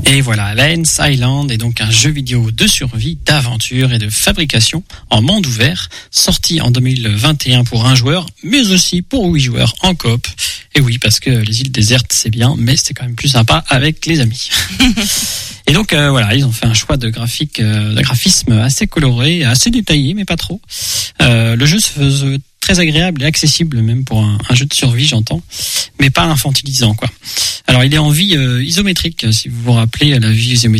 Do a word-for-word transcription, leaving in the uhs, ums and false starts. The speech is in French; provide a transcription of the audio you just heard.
Et voilà, Lance Island est donc un jeu vidéo de survie, d'aventure et de fabrication en monde ouvert, sorti en deux mille vingt et un pour un joueur, mais aussi pour huit joueurs en coop. Et oui, parce que les îles désertes c'est bien, mais c'est quand même plus sympa avec les amis. Et donc euh, voilà, ils ont fait un choix de graphique, euh, de graphisme assez coloré, assez détaillé, mais pas trop. Euh, le jeu se veut très agréable et accessible, même pour un, un jeu de survie, j'entends, mais pas infantilisant, quoi. Alors, il est en vie euh, isométrique, si vous vous rappelez la vie isométrique.